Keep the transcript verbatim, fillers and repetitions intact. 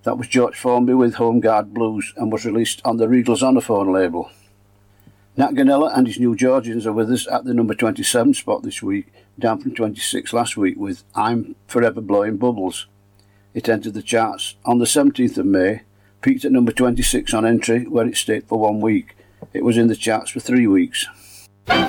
That was George Formby with Home Guard Blues and was released on the Regal Zonophone label. Nat Ganella and his New Georgians are with us at the number twenty-seven spot this week, down from twenty-six last week with I'm Forever Blowing Bubbles. It entered the charts on the seventeenth of May, peaked at number twenty-six on entry, where it stayed for one week. It was in the charts for three weeks.